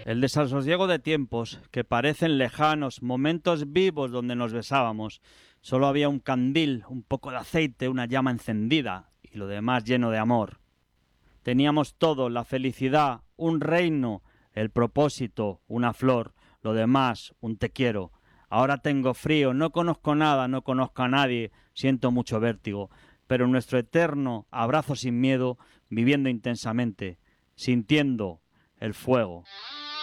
El desasosiego de tiempos que parecen lejanos, momentos vivos donde nos besábamos. Solo había un candil, un poco de aceite, una llama encendida y lo demás lleno de amor. Teníamos todo, la felicidad, un reino, el propósito, una flor, lo demás, un te quiero. Ahora tengo frío, no conozco nada, no conozco a nadie, siento mucho vértigo, pero nuestro eterno abrazo sin miedo, viviendo intensamente, sintiendo el fuego.